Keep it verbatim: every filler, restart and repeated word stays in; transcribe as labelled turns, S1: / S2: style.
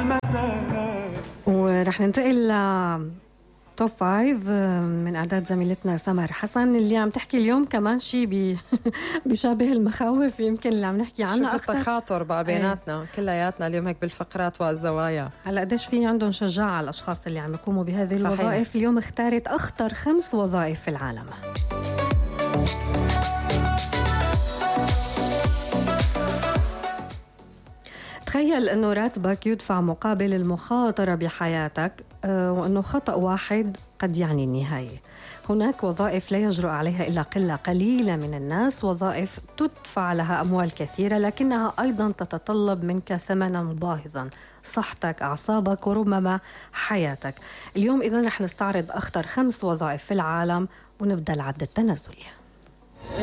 S1: المساء.
S2: ورح ننتقل ل توب فايف من إعداد زميلتنا سمر حسن اللي عم تحكي اليوم كمان شيء بي بيشابه المخاوف يمكن اللي عم نحكي عنها
S3: أكثر. شوف التخاطر بقى بيناتنا كلياتنا اليوم هيك بالفقرات والزوايا.
S2: هلا قديش في عندهم شجاعة الأشخاص اللي عم يقوموا بهذه
S3: صحيح.
S2: الوظائف. اليوم اختارت أخطر خمس وظائف في العالم. تخيل أنه راتبك يدفع مقابل المخاطرة بحياتك وأنه خطأ واحد قد يعني النهاية. هناك وظائف لا يجرؤ عليها إلا قلة قليلة من الناس، وظائف تدفع لها أموال كثيرة لكنها أيضا تتطلب منك ثمنا باهظا، صحتك، أعصابك، وربما حياتك. اليوم إذن رح نستعرض أخطر خمس وظائف في العالم ونبدأ العد التنازلي.